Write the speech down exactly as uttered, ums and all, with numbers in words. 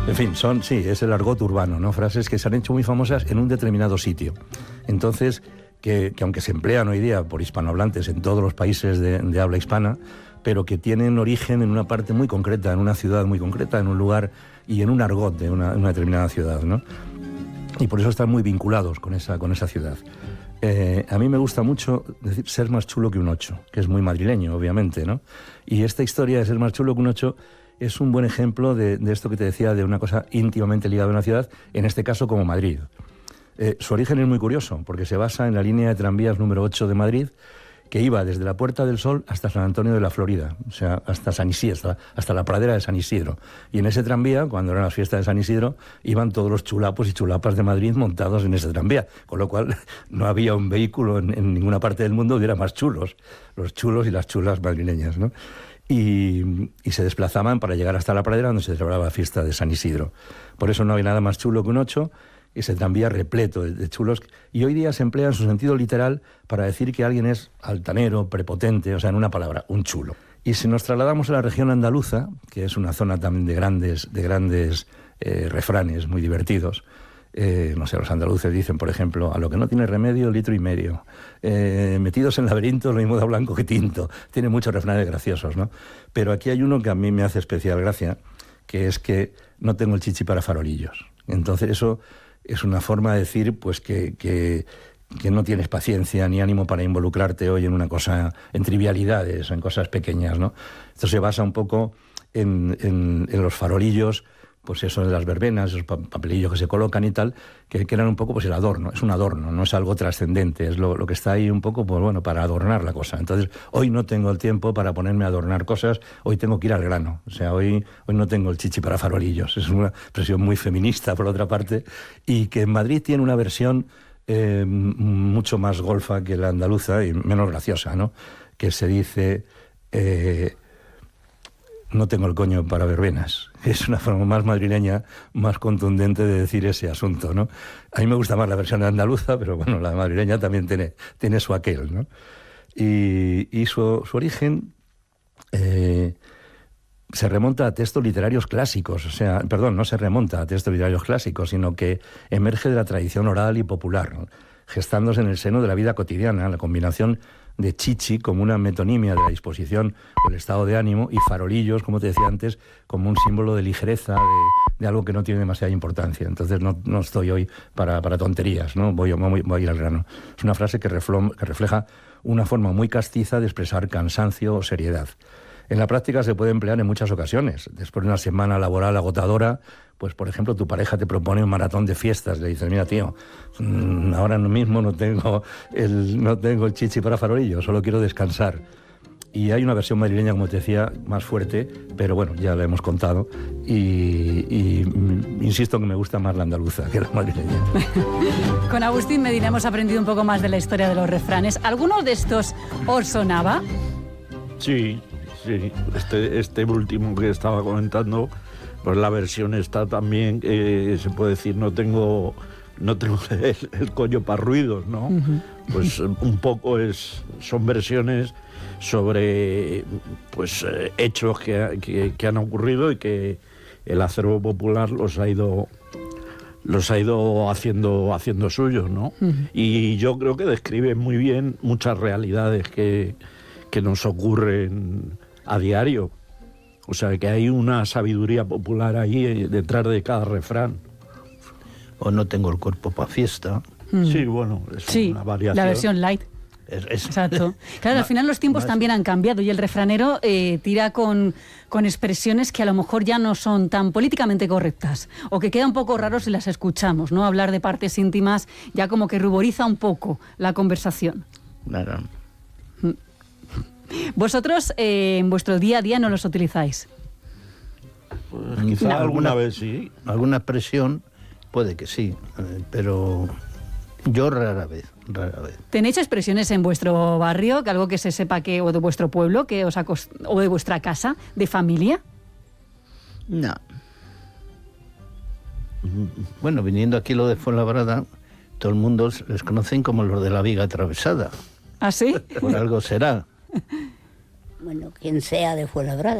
En fin, son, sí, es el argot urbano, ¿no? Frases que se han hecho muy famosas en un determinado sitio. Entonces, que, que aunque se emplean hoy día por hispanohablantes en todos los países de, de habla hispana, pero que tienen origen en una parte muy concreta, en una ciudad muy concreta, en un lugar y en un argot de una, una determinada ciudad, ¿no? Y por eso están muy vinculados con esa, con esa ciudad. Eh, a mí me gusta mucho decir ser más chulo que un ocho, que es muy madrileño, obviamente, ¿no? Y esta historia de ser más chulo que un ocho es un buen ejemplo de, de esto que te decía, de una cosa íntimamente ligada a una ciudad, en este caso como Madrid. Eh, su origen es muy curioso, porque se basa en la línea de tranvías número ocho de Madrid, que iba desde la Puerta del Sol hasta San Antonio de la Florida, o sea, hasta San Isidro, hasta, hasta la pradera de San Isidro. Y en ese tranvía, cuando eran las fiestas de San Isidro, iban todos los chulapos y chulapas de Madrid montados en ese tranvía, con lo cual no había un vehículo en, en ninguna parte del mundo que hubiera más chulos, los chulos y las chulas madrileñas, ¿no? Y, y se desplazaban para llegar hasta la pradera donde se celebraba la fiesta de San Isidro. Por eso no hay nada más chulo que un ocho, ese tranvía repleto de, de chulos, y hoy día se emplea en su sentido literal para decir que alguien es altanero, prepotente, o sea, en una palabra, un chulo. Y si nos trasladamos a la región andaluza, que es una zona también de grandes, de grandes eh, refranes muy divertidos, eh, no sé, los andaluces dicen, por ejemplo, a lo que no tiene remedio, litro y medio. Eh, metidos en laberinto, lo mismo da blanco que tinto. Tiene muchos refranes graciosos, ¿no? Pero aquí hay uno que a mí me hace especial gracia, que es que no tengo el chichi para farolillos. Entonces eso es una forma de decir pues que, que, que no tienes paciencia ni ánimo para involucrarte hoy en una cosa, en trivialidades, en cosas pequeñas, ¿no? Esto se basa un poco en, en, en los farolillos, pues eso de las verbenas, esos papelillos que se colocan y tal, que, que eran un poco pues el adorno, es un adorno, no es algo trascendente, es lo, lo que está ahí un poco, pues bueno, para adornar la cosa. Entonces, hoy no tengo el tiempo para ponerme a adornar cosas, hoy tengo que ir al grano, o sea, hoy, hoy no tengo el chichi para farolillos. Es una expresión muy feminista, por otra parte, y que en Madrid tiene una versión eh, mucho más golfa que la andaluza y menos graciosa, ¿no? Que se dice... Eh, no tengo el coño para verbenas. Es una forma más madrileña, más contundente de decir ese asunto, ¿no? A mí me gusta más la versión andaluza, pero bueno, la madrileña también tiene, tiene su aquel, ¿no? Y, y su, su origen eh, se remonta a textos literarios clásicos, o sea, perdón, no se remonta a textos literarios clásicos, sino que emerge de la tradición oral y popular, ¿no? Gestándose en el seno de la vida cotidiana, la combinación de chichi como una metonimia de la disposición del estado de ánimo y farolillos, como te decía antes, como un símbolo de ligereza, de, de algo que no tiene demasiada importancia. Entonces no, no estoy hoy para, para tonterías, ¿no? Voy, voy, voy a ir al grano. Es una frase que, reflo, que refleja una forma muy castiza de expresar cansancio o seriedad. En la práctica se puede emplear en muchas ocasiones. Después de una semana laboral agotadora, pues por ejemplo tu pareja te propone un maratón de fiestas, le dices, mira tío, ahora mismo no tengo el, no tengo el chichi para farolillo, solo quiero descansar. Y hay una versión madrileña, como te decía, más fuerte, pero bueno, ya la hemos contado, y, y insisto que me gusta más la andaluza que la madrileña. Con Agustín Medina hemos aprendido un poco más de la historia de los refranes. ¿Alguno de estos os sonaba? Sí, sí, este, este último que estaba comentando, pues la versión está también, eh, se puede decir, no tengo, no tengo el, el coño para ruidos, ¿no? Uh-huh. Pues un poco es, son versiones sobre pues eh, hechos que, que, que han ocurrido y que el acervo popular los ha ido los ha ido haciendo haciendo suyos, ¿no? Uh-huh. Y yo creo que describe muy bien muchas realidades que, que nos ocurren a diario. O sea, que hay una sabiduría popular ahí detrás de cada refrán. O no tengo el cuerpo para fiesta. Mm. Sí, bueno, es sí, una variación. La versión light. Es, es, Exacto. Claro, al final los tiempos más, también han cambiado y el refranero eh, tira con, con expresiones que a lo mejor ya no son tan políticamente correctas o que queda un poco raro si las escuchamos, ¿no? Hablar de partes íntimas ya como que ruboriza un poco la conversación. Claro. ¿Vosotros eh, en vuestro día a día no los utilizáis? Pues quizá no, alguna, alguna vez sí. Alguna expresión puede que sí, eh, pero yo rara vez, rara vez. ¿Tenéis expresiones en vuestro barrio, que algo que se sepa que o de vuestro pueblo, que os acost- o de vuestra casa, de familia? No. Bueno, viniendo aquí lo de Fuenlabrada, todo el mundo les conocen como los de la viga atravesada. ¿Ah, sí? Por algo será. Bueno, quien sea de Fuenlabrada.